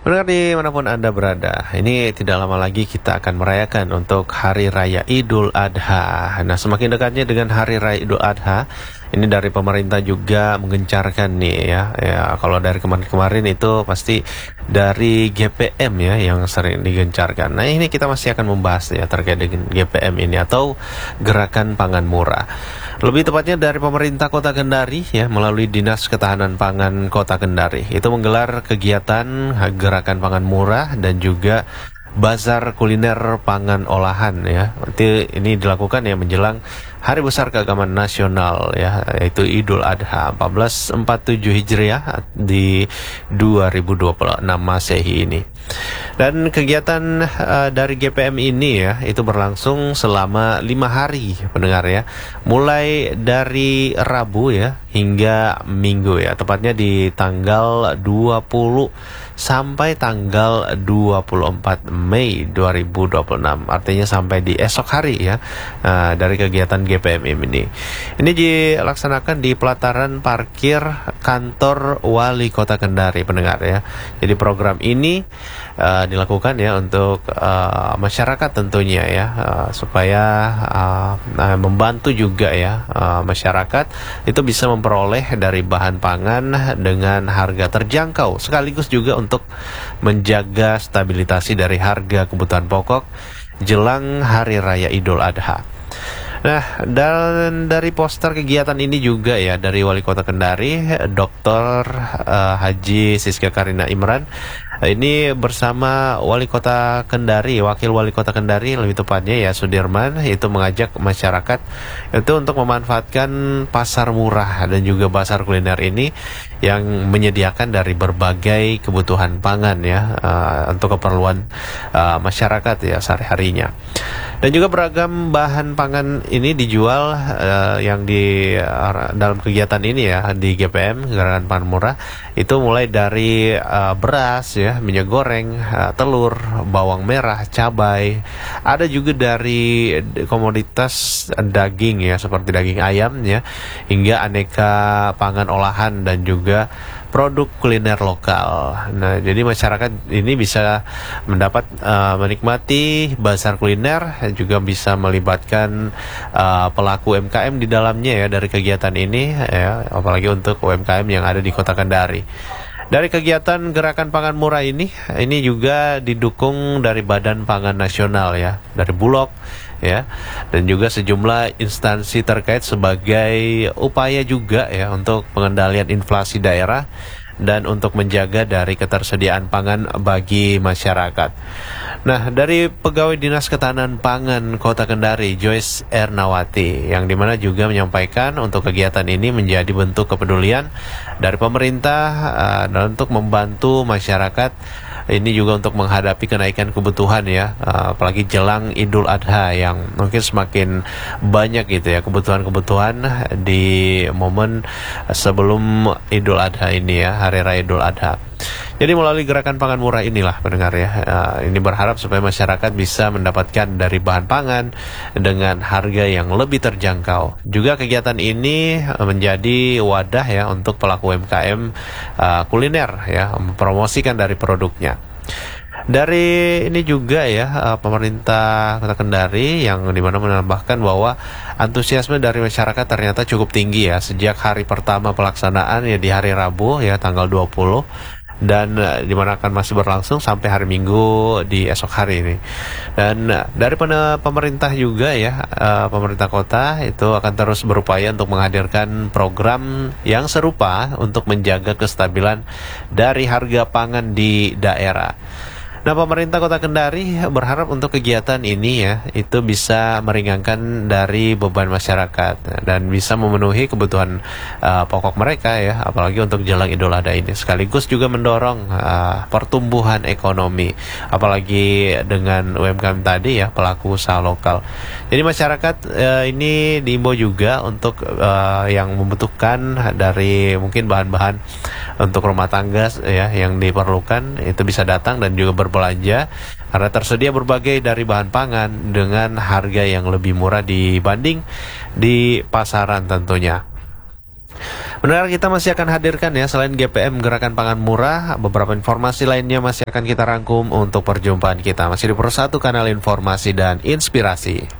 Pendengar dimanapun Anda berada, ini tidak lama lagi kita akan merayakan untuk Hari Raya Idul Adha. Nah, semakin dekatnya dengan Hari Raya Idul Adha, ini dari pemerintah juga menggencarkan nih ya. Kalau dari kemarin-kemarin itu pasti dari GPM ya yang sering digencarkan. Nah, ini kita masih akan membahas ya terkait dengan GPM ini atau Gerakan Pangan Murah. Lebih tepatnya dari pemerintah Kota Kendari ya melalui Dinas Ketahanan Pangan Kota Kendari itu menggelar kegiatan Gerakan Pangan Murah dan juga Bazar Kuliner Pangan Olahan ya. Ini dilakukan ya menjelang Hari Besar Keagamaan Nasional ya, yaitu Idul Adha 1447 Hijriah di 2026 Masehi ini. Dan kegiatan dari GPM ini ya itu berlangsung selama 5 hari pendengar ya, mulai dari Rabu ya hingga Minggu ya, tepatnya di tanggal 20 sampai tanggal 24 Mei 2026, artinya sampai di esok hari ya. Dari kegiatan GPM ini dilaksanakan di pelataran parkir kantor Wali Kota Kendari pendengar ya. Jadi program ini dilakukan ya untuk masyarakat tentunya ya, supaya membantu juga ya masyarakat itu bisa memperoleh dari bahan pangan dengan harga terjangkau, sekaligus juga untuk menjaga stabilisasi dari harga kebutuhan pokok jelang Hari Raya Idul Adha. Nah, dan dari poster kegiatan ini juga ya dari Wali Kota Kendari, Dr. Haji Siska Karina Imran, ini bersama Wali Kota Kendari, Wakil Wali Kota Kendari lebih tepatnya ya Sudirman, itu mengajak masyarakat itu untuk memanfaatkan pasar murah dan juga pasar kuliner ini yang menyediakan dari berbagai kebutuhan pangan ya, untuk keperluan masyarakat ya sehari-harinya. Dan juga beragam bahan pangan ini dijual yang di dalam kegiatan ini ya di GPM Gerakan Pangan Murah itu mulai dari beras ya, minyak goreng, telur, bawang merah, cabai. Ada juga dari komoditas daging ya seperti daging ayam ya, hingga aneka pangan olahan dan juga produk kuliner lokal. Nah, jadi masyarakat ini bisa mendapat menikmati bazar kuliner, juga bisa melibatkan pelaku UMKM di dalamnya ya dari kegiatan ini ya, apalagi untuk UMKM yang ada di Kota Kendari. Dari kegiatan Gerakan Pangan Murah ini juga didukung dari Badan Pangan Nasional ya, dari Bulog ya, dan juga sejumlah instansi terkait sebagai upaya juga ya untuk pengendalian inflasi daerah dan untuk menjaga dari ketersediaan pangan bagi masyarakat. Nah, dari Pegawai Dinas Ketahanan Pangan Kota Kendari, Joyce Ernawati, yang dimana juga menyampaikan untuk kegiatan ini menjadi bentuk kepedulian dari pemerintah dan untuk membantu masyarakat ini juga untuk menghadapi kenaikan kebutuhan ya, apalagi jelang Idul Adha yang mungkin semakin banyak gitu ya kebutuhan-kebutuhan di momen sebelum Idul Adha ini ya, Hari Raya Idul Adha. Jadi melalui Gerakan Pangan Murah inilah pendengar ya, ini berharap supaya masyarakat bisa mendapatkan dari bahan pangan dengan harga yang lebih terjangkau. Juga kegiatan ini menjadi wadah ya untuk pelaku UMKM kuliner ya, mempromosikan dari produknya. Dari ini juga ya pemerintah Kota Kendari yang dimana menambahkan bahwa antusiasme dari masyarakat ternyata cukup tinggi ya sejak hari pertama pelaksanaan ya di hari Rabu ya tanggal 20, dan dimana akan masih berlangsung sampai hari Minggu di esok hari ini. Dan dari pemerintah juga ya, pemerintah kota itu akan terus berupaya untuk menghadirkan program yang serupa untuk menjaga kestabilan dari harga pangan di daerah. Nah, pemerintah Kota Kendari berharap untuk kegiatan ini ya itu bisa meringankan dari beban masyarakat dan bisa memenuhi kebutuhan pokok mereka ya, apalagi untuk jelang Idul Adha ini, sekaligus juga mendorong pertumbuhan ekonomi, apalagi dengan UMKM tadi ya, pelaku usaha lokal. Jadi masyarakat ini diimbau juga untuk yang membutuhkan dari mungkin bahan-bahan untuk rumah tangga ya yang diperlukan itu bisa datang dan juga berbelanja karena tersedia berbagai dari bahan pangan dengan harga yang lebih murah dibanding di pasaran tentunya. Pendengar, kita masih akan hadirkan ya, selain GPM Gerakan Pangan Murah, beberapa informasi lainnya masih akan kita rangkum untuk perjumpaan kita. Masih di Persatu Kanal Informasi dan Inspirasi.